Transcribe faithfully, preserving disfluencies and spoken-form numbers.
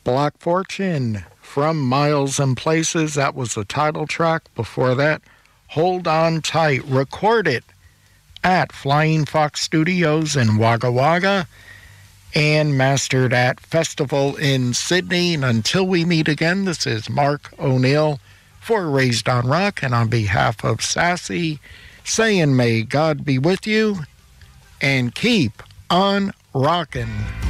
Block Fortune from Miles and Places. That was the title track. Before that, Hold On Tight, recorded at Flying Fox Studios in Wagga Wagga and mastered at Festival in Sydney. And until we meet again, this is Mark O'Neill for Raised on Rock, and on behalf of Sassy, saying may God be with you and keep on rockin'.